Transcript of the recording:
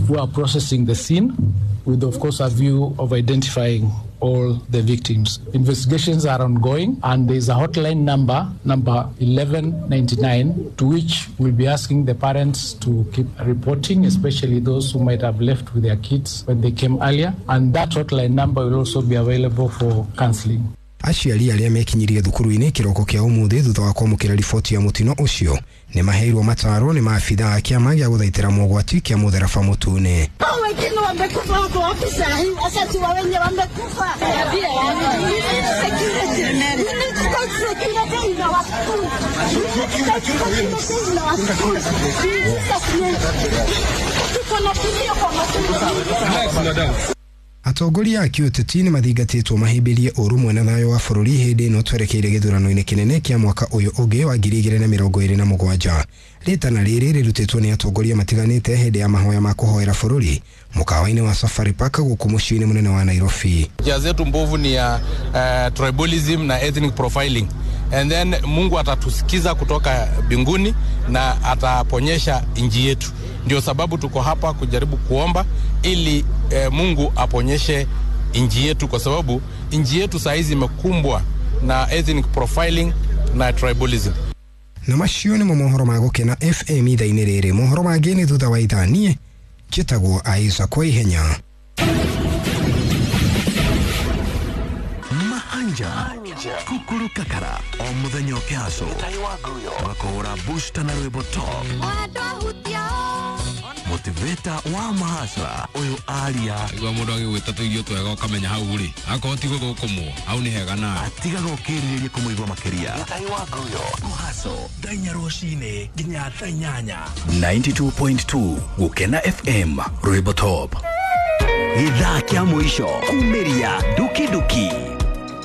who are processing the scene with, of course, a view of identifying all the victims. Investigations are ongoing, and there is a hotline number 1199, to which we'll be asking the parents to keep reporting, especially those who might have left with their kids when they came earlier. And that hotline number will also be available for counseling. Aciari aria mekinyirie thukuru-ini kiroko kia umuthi thutha wa kwamukira riboti ya mutino ucio ni maheirwo mataro ni maabitha a kiama gia guthaitira mogwati kia mutheraba mutune. Wengine wamekufa huko ofisi hii, asasi wa wenye wamekufa. Atongoria a kiũteti nĩ mathingatĩtwo mahĩmbĩrie ũrũmwe na thayũ wa bũrũri hĩndĩ ĩno twerekeire gĩthurano-inĩ kĩnene kĩa mwaka ũyũ ũngĩ wa 2027. Rĩtana rĩrĩ rĩrutĩtwo nĩ atongoria matiganĩte hĩndĩ ya mahoya ma kũhoera bũrũri mũkawa-inĩ wa Safari Park gũkũ mũciĩ-inĩ mũnene wa Nairobi. Njia zetu mbovu ni ya tribalism na ethnic profiling. And then Mungu atatusikiza kutoka mbinguni na ataponyesha nchi yetu. Ndio sababu tuko hapa kujaribu kuomba ili Mungu aponyeshe nchi yetu, kwa sababu nchi yetu saizi imekumbwa na ethnic profiling na tribalism. Na macio nĩ mohoro ma gũkena FM ithaa-inĩ rĩrĩ. Mohoro mangĩ nĩ thutha wa ithaa. Niĩ njĩtagwo Aiza kwa ihenya. Kukuru kakara o muthenya ukiaso wakora booster na rwĩmbo top motiveta wa mahasra uyu aria igwa mundu agigwita tuigio twega ukamenya hau ri akoti gugukumwo hau ni hega na atiga gukiririria kumuigwa makiria mahaso danya roshine ginya tanyanya 92.2 Gukena FM rwĩmbo top. Githaa kia mwisho kumeria duki duki.